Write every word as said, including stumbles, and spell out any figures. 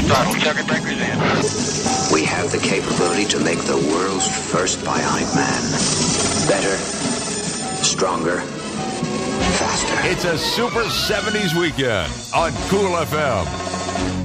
throttle. Circuit breakers in. We have the capability to make the world's first bionic man. Better, stronger, faster. It's a Super seventies weekend on Cool F M.